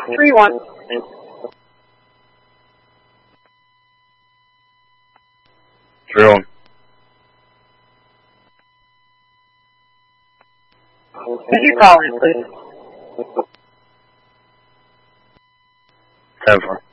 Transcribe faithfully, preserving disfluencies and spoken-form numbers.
three one. three one. Could you call in, please? ten four.